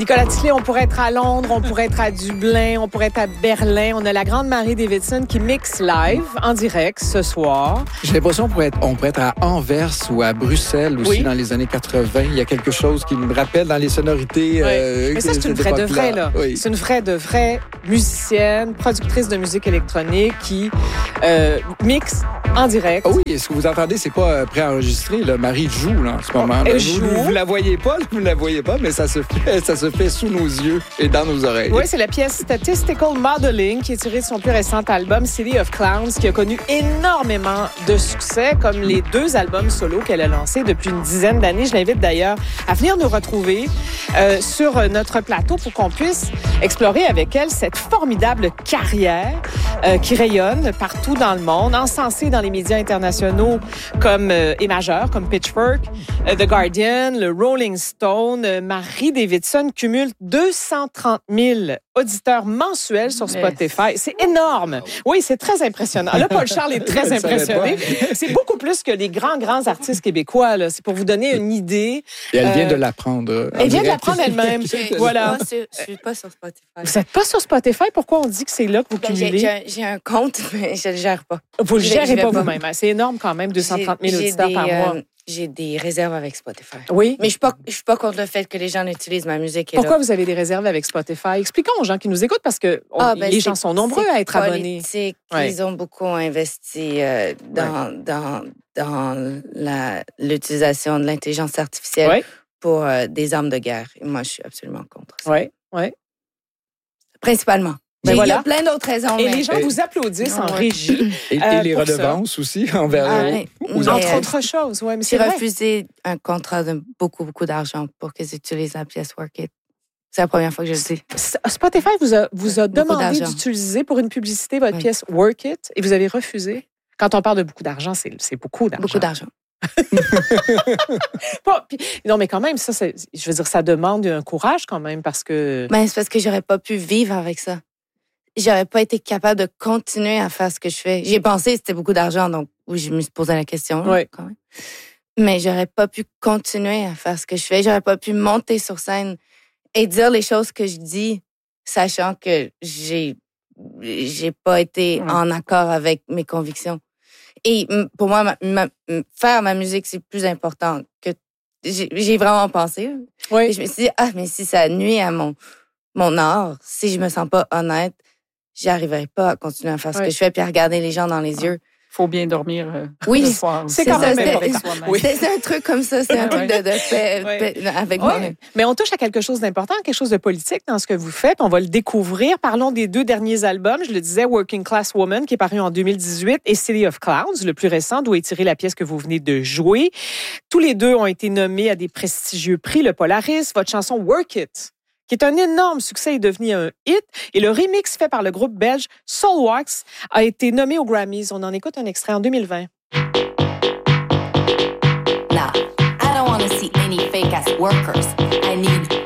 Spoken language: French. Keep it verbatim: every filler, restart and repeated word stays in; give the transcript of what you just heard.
Nicolas Tickley, on pourrait être à Londres, on pourrait être à Dublin, on pourrait être à Berlin. On a la grande Marie Davidson qui mixe live, en direct, ce soir. J'ai l'impression qu'on pourrait être, on pourrait être à Anvers ou à Bruxelles aussi, oui, dans les années quatre-vingt. Il y a quelque chose qui me rappelle dans les sonorités. Oui. Euh, Mais ça, c'est une vraie de vraie, là. Oui. C'est une vraie de vraie musicienne, productrice de musique électronique qui euh, mixe en direct. Ah oui, et ce que vous entendez, c'est pas euh, préenregistré. Là. Marie joue là, en ce moment. Elle là. joue. Vous, vous la voyez pas, vous ne la voyez pas, mais ça se fait, ça se fait sous nos yeux et dans nos oreilles. Oui, c'est la pièce Statistical Modeling qui est tirée de son plus récent album City of Clowns, qui a connu énormément de succès, comme les deux albums solo qu'elle a lancés depuis une dizaine d'années. Je l'invite d'ailleurs à venir nous retrouver euh, sur notre plateau pour qu'on puisse explorer avec elle cette formidable carrière euh, qui rayonne partout dans le monde, encensée dans les médias internationaux comme euh, et majeurs, comme Pitchfork, euh, The Guardian, le Rolling Stone. Euh, Marie Davidson cumule deux cent trente mille auditeurs mensuels sur Spotify. C'est énorme. Oui, c'est très impressionnant. Là, Paul Charles est très impressionné. C'est beaucoup plus que les grands, grands artistes québécois. Là. C'est pour vous donner une idée. Et elle vient euh, de l'apprendre. Elle vient de l'apprendre elle-même. Voilà. Je ne suis pas sur Spotify. Vous n'êtes pas sur Spotify? Pourquoi on dit que c'est là que vous ben, cumulez? J'ai, j'ai, j'ai un compte, mais je ne le gère pas. Vous ne le gérez pas, pas vous-même. C'est énorme quand même, deux cent trente mille auditeurs des, par mois. Euh, j'ai des réserves avec Spotify. Oui. Mais je ne suis pas contre le fait que les gens utilisent ma musique. Pourquoi là. vous avez des réserves avec Spotify? Expliquons aux gens qui nous écoutent parce que on, ah, ben les gens sont nombreux à être abonnés. Ouais. Ils ont beaucoup investi euh, dans, ouais. dans, dans la, l'utilisation de l'intelligence artificielle ouais. pour euh, des armes de guerre. Et moi, je suis absolument contre ça. Oui, oui. Principalement. Ben il voilà. y a plein d'autres raisons. Et mais... les gens vous applaudissent en régie. Et, euh, et les redevances ça. aussi envers ah, eux. Mais, entre euh, autres choses. Ouais, mais j'ai refusé un contrat de beaucoup, beaucoup d'argent pour qu'ils utilisent la pièce Work It. C'est la première fois que je le dis. Spotify vous a, vous a demandé d'utiliser pour une publicité votre oui. pièce Work It et vous avez refusé. Quand on parle de beaucoup d'argent, c'est, c'est beaucoup d'argent. Beaucoup d'argent. bon, puis, non, mais quand même, ça, c'est, je veux dire, ça demande un courage quand même parce que... Ben, c'est parce que j'aurais pas pu vivre avec ça. J'aurais pas été capable de continuer à faire ce que je fais. J'ai pensé que c'était beaucoup d'argent, donc oui, je me suis posé la question. Oui. Quand même. Mais j'aurais pas pu continuer à faire ce que je fais. J'aurais pas pu monter sur scène et dire les choses que je dis, sachant que j'ai j'ai pas été oui. en accord avec mes convictions. Et pour moi, ma, ma, faire ma musique, c'est plus important que... J'ai, j'ai vraiment pensé. Oui. Et je me suis dit, ah, mais si ça nuit à mon, mon art, si je me sens pas honnête, j'y arriverai pas à continuer à faire ce oui. que je fais puis à regarder les gens dans les ah. yeux. Faut bien dormir euh, oui, le soir. C'est, c'est quand même important. Oui. C'est, c'est un truc comme ça, c'est un truc de, de paix, oui. paix avec oui. moi-même. Mais on touche à quelque chose d'important, quelque chose de politique dans ce que vous faites. On va le découvrir. Parlons des deux derniers albums. Je le disais, Working Class Woman, qui est paru en deux mille dix-huit, et City of Clowns, le plus récent, d'où est tirée la pièce que vous venez de jouer. Tous les deux ont été nommés à des prestigieux prix, le Polaris. Votre chanson Work It, qui est un énorme succès, est devenu un hit. Et le remix fait par le groupe belge Soulwax a été nommé aux Grammys. On en écoute un extrait en deux mille vingt. Nah, I don't want to see any fake-ass workers. I need